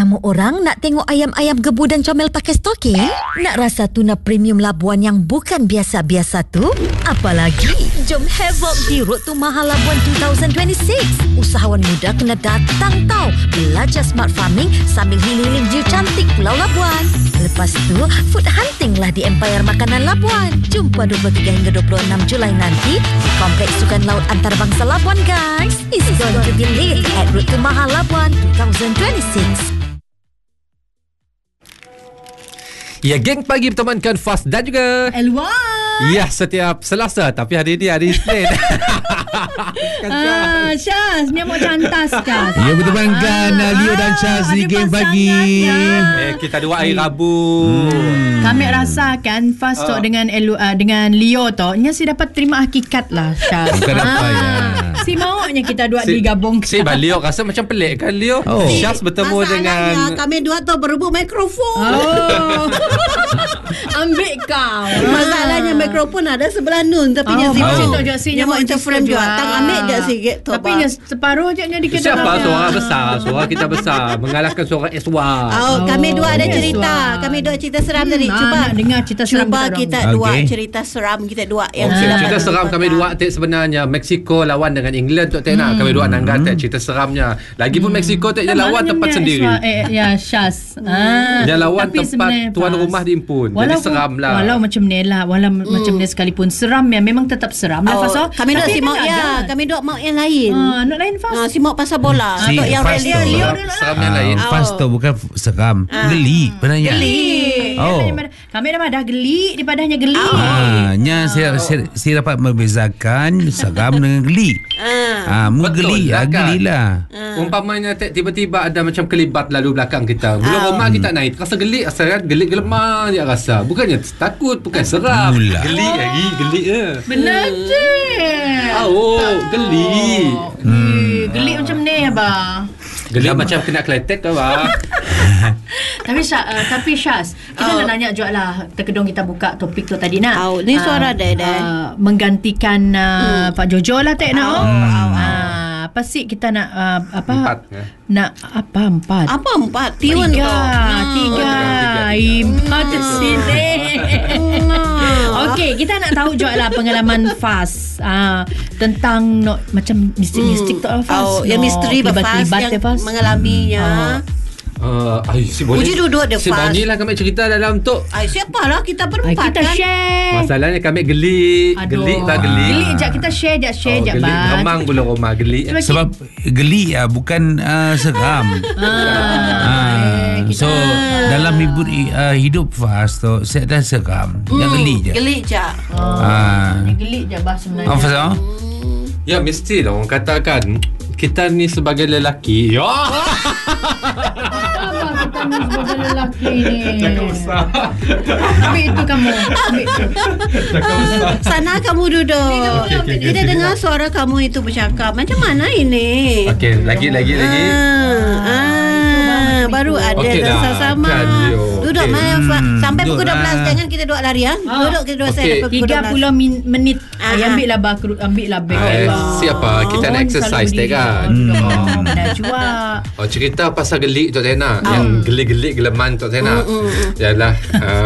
Kamu orang nak tengok ayam-ayam gebu dan comel pakai stoking? Nak rasa tuna premium Labuan yang bukan biasa-biasa tu? Apalagi, jom havoc di Road to Mahal Labuan 2026. Usahawan muda kena datang tau. Belajar smart farming sambil hiling-hiling view cantik Pulau Labuan. Lepas tu, food hunting lah di Empire Makanan Labuan. Jumpa 23 hingga 26 Julai nanti di Kompleks Sukan Laut Antarabangsa Labuan, guys. It's going to be lit at Road to Mahal Labuan 2026. Ya, geng pagi bertemankan Fas dan juga Elwan. Ya, setiap Selasa. Tapi hari ini hari Isnin. Syaz, nyamuk cantas, Syaz. Ya, bertemankan Leo dan Syaz di geng pagi. Kita dua hari Rabu. Kami rasakan Fas tu dengan Leo tu, nya si dapat terima hakikat lah, Syaz. Bukan apa ya. Si maunya kita dua digabungkan. Si Leo rasa macam pelik kan, Leo? Oh. Syaz bertemu dengan kami dua tu berebut mikrofon. Oh. Ambil kau. Masalahnya mikrofon ada sebelah Nun, tapi nya nyamuk interference juga. Tang ambil je sikit tu. Tapi nya separuh je nya dikit. Siapa suara besar? Suara kita besar mengalahkan suara Eswa. Kami dua ada cerita. Kami dua cerita seram tadi. Cuba dengar cerita seram. Cuba kita dua cerita seram kita dua yang cerita seram kami dua tek sebenarnya Mexico lawan dengan England tu tek nak kami dua nanggal tek cerita seramnya. Lagipun Mexico tek je lawan tempat sendiri. Ya, Syaz. Dia lawan tempat tuan rumah diimpun. Jadi seram lah. Walau macam ni lah, macam ni sekalipun seram ya, memang tetap seram lah, Fas. Kami dua si mak ya, kami dua mak yang lain. Nak lain, Fas. Si mak pasal bola. Si yang Fas tu seram yang lain. Fas tu bukan seram, geli sebenarnya. Geli. Oh. Kami dah geli, di padanya geli. Nya saya dapat membezakan seram dengan geli. Mu geli, gelilah. Umpamanya tiba-tiba ada macam kelibat lalu belakang kita. Belum rumah kita naik, rasa gelik, rasa kan gelik gelemah je rasa. Bukannya takut, bukan seram. Gelik lagi, gelik je. Benar je. Gelik. Gelik macam ni abang. Gelik macam kena kletek ke abang. Tapi Syaz, kita nak nanya juga lah, terkedung kita buka topik tu tadi nak. Ni suara dia menggantikan Pak Jojo lah tak nak. Apa sih kita nak Empat. Nak apa empat? Apa empat? Tiga. Empat sini. Okey, kita nak tahu juga lah pengalaman Fas tentang macam mistik-mistik tu lah, Fas. Yang misteri Fas yang mengalaminya. Si boleh. Uji duduk dia si Fas. Si lah kami cerita dalam tu. Siapalah kita berempat kita kan. Share. Masalahnya kami gelik. Gelik tak gelik. Gelik je kita share je gelik bang. remang belum rumah gelik. Sebab gelik bukan seram. So dalam hidup Fas tu saya dah seram. Yang gelik je. Gelik je. Gelik je bah sebenarnya. Fas ya mesti lah orang katakan kita ni sebagai lelaki. Kita ni sebagai lelaki ni. Cakap besar. Ambil itu kamu. Cakap besar. Sana kamu duduk. Kita dengar suara kamu itu bercakap. Macam mana ini? Okey, lagi. Baru ada rasa sama. Duduk sampai pukul 12. Jangan kita duduk lari. Duduk kita duduk saya pukul 30 minit. Ambil lah beg. Siapa? Kita nak exercise tak kan? Dah jua. Cerita pasal gelik tu Tena. Yang gelik-gelik geleman tu Tena. Yalah.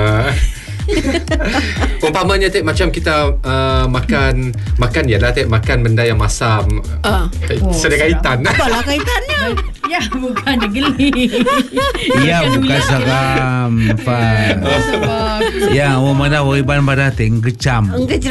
Umpamanya macam kita makan yalah makan benda yang masam. Sedang kaitan. Apalah kaitannya? Ya bukan geli. Ya bukan seram Fas. Ya orang mana orang pada ngecam.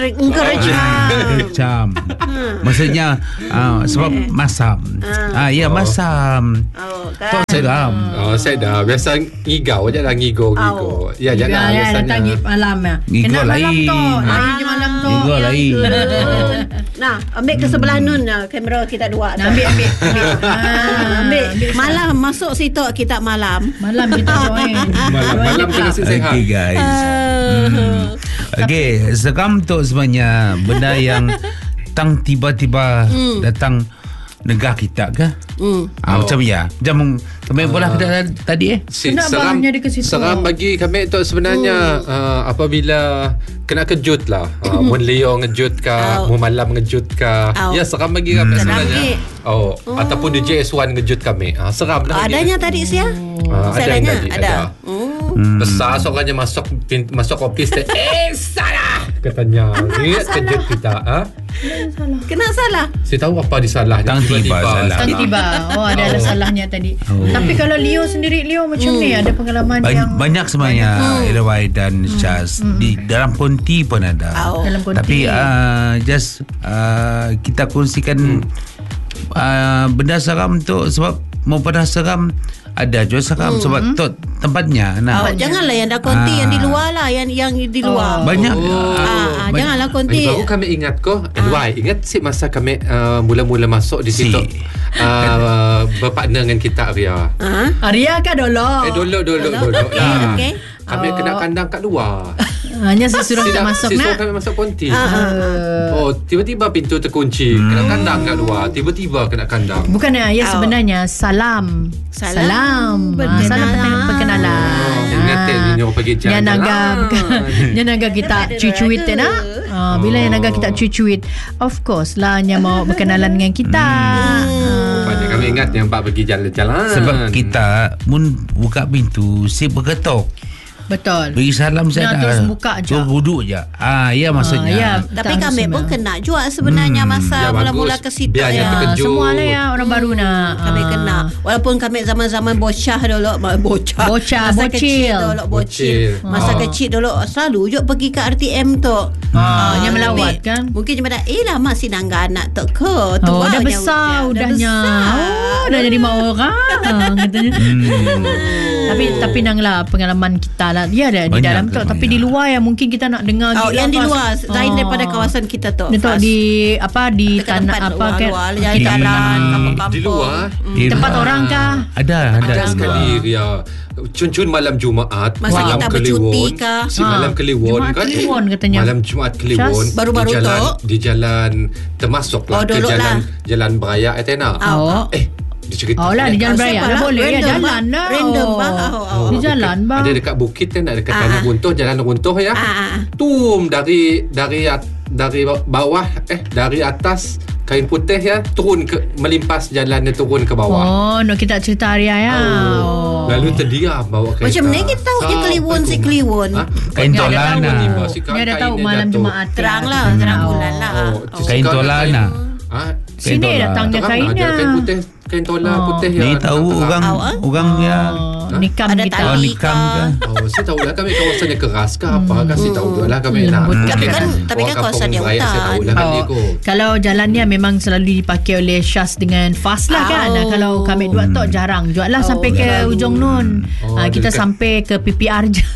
Ngecam. Maksudnya sebab masam. Ya masam. Kan? Seram. Saya dah biasa ngigau je lah ngigo. Ya jangan biasanya. Malam ya. Ngigo lain. Malam tu. Ngigo lain. Nah, ambil ke sebelah Nun kamera kita dua. Ambil. Ambil. Malam masuk situ kita malam. Malam kita join. Malam kena sihat. Okay guys. Okay, seram tu sebenarnya benda yang tiba-tiba datang negah kita ke? Macam ya. Macam kami bola kita tadi seram bagi kami tu sebenarnya apabila kena kejut lah. Mun Leo ngejut ka, mun malam ngejut ka. Ya seram bagi kami sebenarnya. Ataupun DJ S1 ngejut kami. Seram lah. Adanya tadi sia. Ada. Besar seorangnya masuk office salah katanya. Ingat kejut kita. Kena salah. Saya tahu apa disalahnya. Tiba-tiba. Ada salahnya tadi. Tapi kalau Leo sendiri, macam ni ada pengalaman yang banyak sebenarnya Elwai dan Syaz. Di dalam konti pun ada. Dalam konti. Tapi just kita kongsikan benda seram tu sebab mau pada seram ada juga seram sebab tu tempatnya. Janganlah yang dah konti yang di luar lah, yang di luar. Banyak. Janganlah konti. Baru kami ingat ingat si masa kami mula-mula masuk di situ. Berpartner dengan kita Arya. Arya kah Dolok? Dolok. Okay. Kami kena kandang kat luar. Hanya sesuruh kita masuk nak. Sesuruh kami masuk konti. Tiba-tiba pintu terkunci. Kena kandang kat luar. Tiba-tiba kena kandang. Bukannya sebenarnya salam perkenalan. Ingat ni orang pergi jalan. Yang naga kita cuit nak. Bila yang naga kita cuit, of course lah yang mau berkenalan dengan kita. Banyak kami ingat yang Pak pergi jalan-jalan. Sebab kita mun buka pintu si berketok. Betul. Bagi salam saya terus buka je. Duduk je. Ya maksudnya. Tapi kami pun kena juga sebenarnya masa mula-mula ke situ ya. Semua lah ya orang baru nak. Kami kena. Walaupun kami zaman-zaman bocah dulu, bocah bocil. Masa kecil dulu selalu je pergi ke RTM tu. Yang melawat kan. Mungkin cuma lah masih nangga anak tu ke. Dah besar udahnya. Dah jadi mak orang katanya. Tapi nanglah pengalaman kita lah. Dia ada di dalam tu. Tapi di luar yang mungkin kita nak dengar yang di luar lain daripada kawasan kita tu. Di tanah apa kan jalan kampung-kampung. Di luar tempat orang kah? Ada sekali ya. Cun malam Jumaat malam Kliwon. Malam Kliwon kan. Katanya. Malam Jumaat Kliwon. Baru-baru di jalan termasuklah ke jalan Beraya Athena. Di Jalan Beraya lah boleh ya jalan lah. Random di jalan bang. Ada dekat bukit kan, dekat tanah runtuh, jalan runtuh ya. Dari bawah dari atas kain putih ya turun melimpas jalan dia turun ke bawah. Kita cerita Arya ya. Lalu terdiam bawa kereta. Macam ni kita tahu je Kliwon. Kain tolana. Dia ada tahu malam Jumaat terang bulan lah. Kain tolana. Sini datangnya kainnya. Kain tola putih ni tahu orang yang nikam kita. Nikam kan. Saya tahu lah kami kawasannya keras ke apa. Kasih tahu lah kami nak. Tapi kan kawasan yang hutan. Saya tahu lah kami kalau jalannya memang selalu dipakai oleh Syaz dengan Fas lah kan. Kalau kami dua tu jarang. Jual lah sampai ke ujung nun. Kita sampai ke PPR je.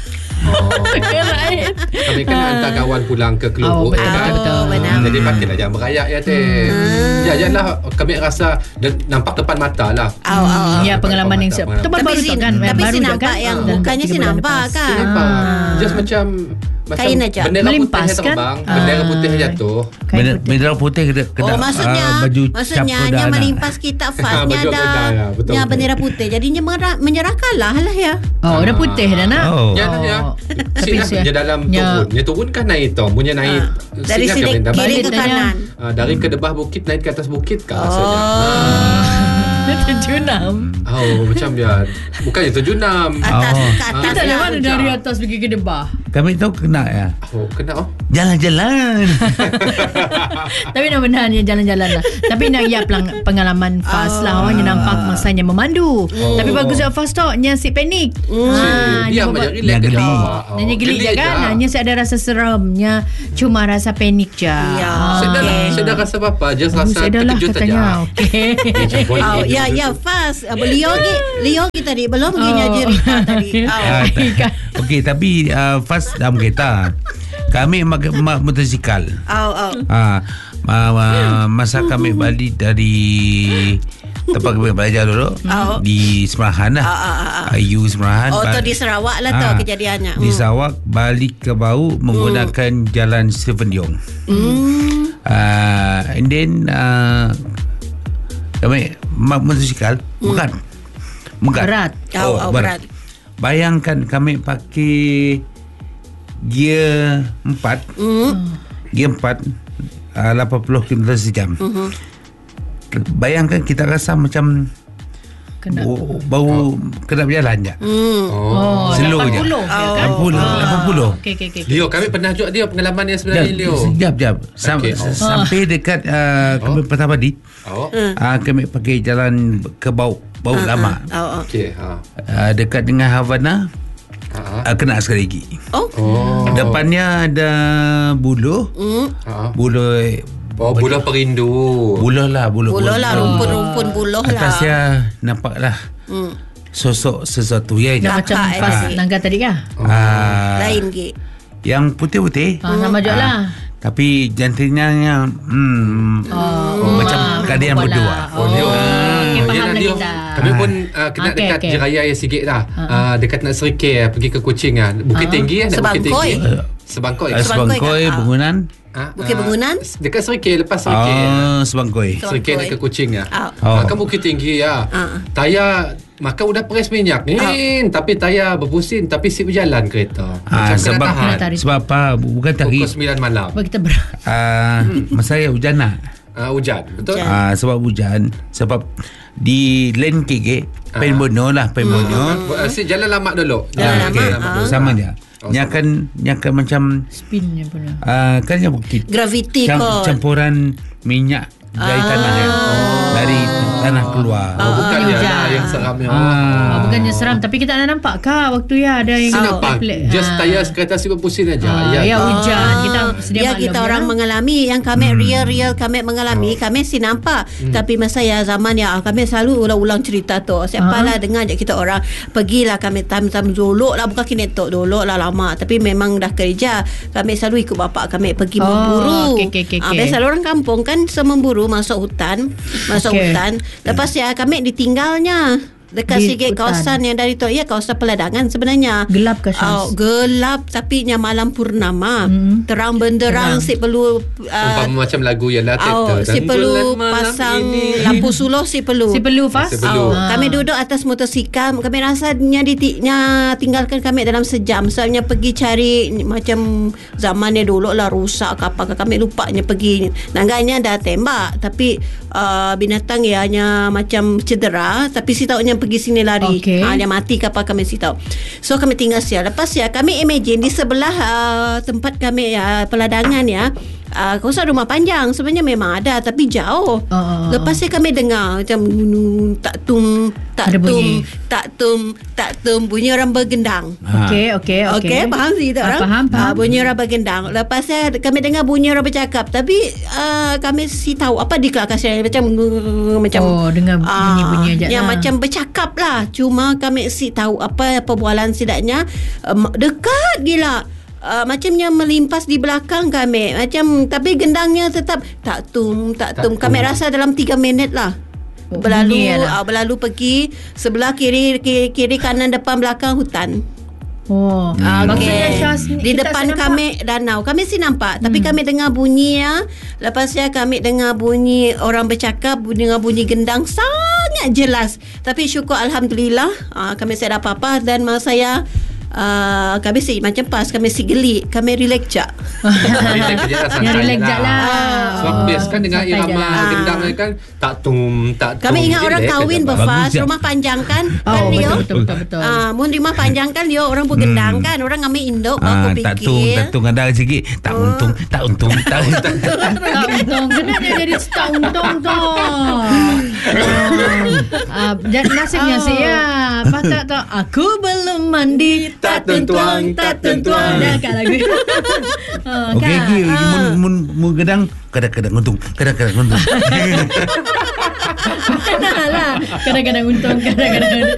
Kami kena hantar kawan pulang ke Kelubuk kan. Jadi pastilah jangan berayak ya teh. Janganlah kami rasa nampak depan mata lah. Ya pengalaman yang baru tu kan. Tapi si nampak yang bukannya si nampak kan. Just macam kain aja melimpas kan. Bendera putih jatuh. Bendera putih kena maksudnya hanya melimpas kita fasnya ada bendera putih. Jadinya menyerahkanlah ya. Dah putih dah nak. Ya. Tapi dia dalam turun kan naik tu. Punya naik dari sini kiri ke kanan. Dari kedebah bukit naik ke atas bukit ke rasanya. Terjunam. Macam dia. Bukannya terjunam. Atas ke atas. Kita dari mana dari atas pergi ke debah? Kami tahu kena ya. Kena jalan-jalan. Tapi benar-benarnya jalan-jalan lah. Tapi nak pengalaman Fas lah. Orangnya nampak masanya memandu. Tapi bagus ya Fas tu. Nya si panik. Dia macam relax ke bawah. Dia gelik je kan. Nya saya ada rasa seramnya. Cuma rasa panik je. Saya dah rasa apa-apa. Just rasa terkejut saja. Ya Fas. Leo kita tadi belum pergi cerita tadi. Okey, tapi Fas dalam kereta kami motosikal. Masa kami balik dari tempat kami belajar dulu di Semerahan lah. Ayu Semerahan. Tu di Sarawak lah tu kejadiannya. Di Sarawak balik ke Bau menggunakan jalan Stephen Yong. And then kami motosikal bukan Berat. Berat. Bayangkan kami pakai gear 4. Gear 4 80 km sejam. Bayangkan kita rasa macam bau kena berjalan je. Slow je. 80. Okay. Leo, kami pernah juga dia pengalaman yang sebenarnya Leo. Sekejap. Sampai dekat kami Pertamadi. Kami pakai jalan ke bau lama. Okey. Dekat dengan Havana. Kena sekali lagi. Depannya ada buluh. Buluh perindu. Buluh lah, rumpun buluh lah. Atasnya nampaklah sosok sesuatu yang macam pas Nangga tadi kah? Lain ke? Yang putih-putih. Sama juga lah. Tapi jantinnya yang macam kalian berdua. Faham kita. Kami pun kena dekat Jiraya yang sikit lah. Dekat nak Serikir pergi ke Kuching lah. Bukit Tinggi lah. Sebangkoi. Sebangkoi Bangunan. Bukit Bangunan. Dekat Serikir, lepas Serikir. Sebangkoi. Serikir nak ke Kuching lah. Kan Bukit Tinggi lah. Tayar makan udah press minyak ni, tapi tayar berpusing, tapi sip berjalan kereta. Macam kena tahan. Sebab apa? Bukan tarik. Pukul 9 malam. Kita masa hujan nak. Hujan, betul? Sebab hujan. Sebab di lane KG Penbono lah, Penbono. Jalan lama dulu. Sama dia. Dia akan macam spinnya pun. Kan yang bukit. Gravity campuran minyak dari tanah dari tanah keluar. Bukan yang seramnya. Bukannya seram, tapi kita nak nampak kah waktu ada yang nampak. Just tayar kereta si berpusing aja. Hujan. Kita sedia kita orang mengalami yang kami real kami mengalami, kami si nampak. Tapi masa zaman kami selalu ulang-ulang cerita tu. Siapalah dengar je kita orang pergilah kami tam-tam dulu lah, bukan kini tok dulu lah lama, tapi memang dah kerja. Kami selalu ikut bapak kami pergi memburu. Biasa orang kampung kan memburu masuk hutan. Lepas kami ditinggalnya dekat sikit kawasan yang dari tu, kawasan peladangan sebenarnya. Gelap ke Syams? Gelap, tapi malam purnama. Terang benderang, si perlu macam lagu yang si perlu pasang lampu suluh, si perlu Fas. Kami duduk atas motosikal, kami rasanya tinggalkan kami dalam sejam. Soalnya pergi cari macam zamannya dulu lah rusak apa, kami lupanya pergi. Nangganya dah tembak, tapi binatang hanya macam cedera, tapi si taunya pergi sini lari. Dia mati ke apa, kami si tahu. So kami tinggal siap. Lepas kami imagine di sebelah tempat kami peladangan kawasan rumah panjang sebenarnya memang ada, tapi jauh. Lepas kami dengar macam tak tum bunyi orang bergendang. Okey, faham sih tak orang? Faham. Bunyi orang bergendang. Lepas kami dengar bunyi orang bercakap, tapi kami si tahu apa di kelakar macam dengar bunyi-bunyi aja. Yang macam bercakap lah. Cuma kami si tahu apa perbualan sidaknya dekat gila. Macamnya melimpas di belakang kami, macam, tapi gendangnya tetap tak tum. Kami rasa dalam 3 minit lah berlalu pergi sebelah kiri kanan depan belakang hutan. Di depan kami danau. Kami si nampak, tapi kami dengar bunyi lepas kami dengar bunyi orang bercakap, dengar bunyi gendang sangat jelas. Tapi syukur alhamdulillah kami tak ada apa-apa. Dan masa kami si macam pas kami si gelik, kami relax je. Relax je lah. Sebab best kan dengan irama gendang kan tak tum. Kami ingat orang kahwin berfas rumah panjang kan. Betul. Mun rumah panjang kan dia orang bergendang kan, orang ambil induk aku fikir. Tak tung ada sikit. Tak untung. Tak untung. Kenapa jadi tak untung tu? Nasibnya sih apa tak aku belum mandi. Tak tentuang. Dah kat lagu. Okey, mun gedang kadang-kadang untung. Kadang-kadang untung, kadang-kadang